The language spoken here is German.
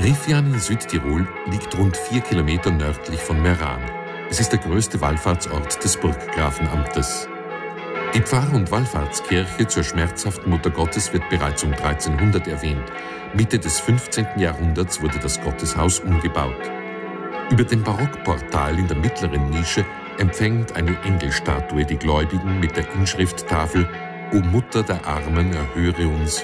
Riffian in Südtirol liegt rund 4 Kilometer nördlich von Meran. Es ist der größte Wallfahrtsort des Burggrafenamtes. Die Pfarr- und Wallfahrtskirche zur schmerzhaften Muttergottes wird bereits um 1300 erwähnt. Mitte des 15. Jahrhunderts wurde das Gotteshaus umgebaut. Über dem Barockportal in der mittleren Nische empfängt eine Engelstatue die Gläubigen mit der Inschrifttafel »O Mutter der Armen, erhöre uns,